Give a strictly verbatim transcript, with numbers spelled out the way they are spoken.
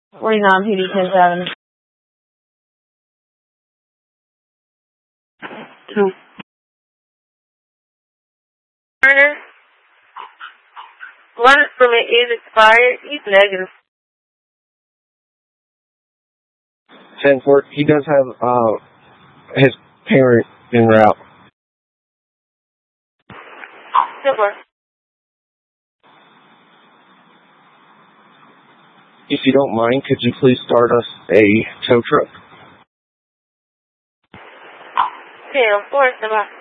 forty-nine P D ten seven. Two. Turner, lunch permit is expired. He's negative. ten four, he does have uh, his parent en route. Super. If you don't mind, could you please start us a tow truck? ten four,